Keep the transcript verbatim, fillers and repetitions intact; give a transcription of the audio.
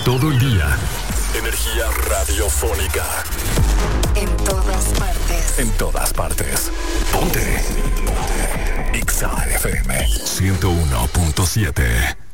todo el día. Energía radiofónica. En todas partes. En todas partes. Ponte. Ponte. X A F M ciento uno punto siete.